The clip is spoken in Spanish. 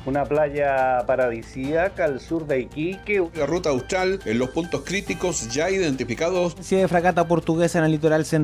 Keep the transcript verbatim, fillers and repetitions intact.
una playa paradisíaca al sur de Iquique. La ruta austral en los puntos críticos ya identificados. Si de fragata portuguesa en el litoral central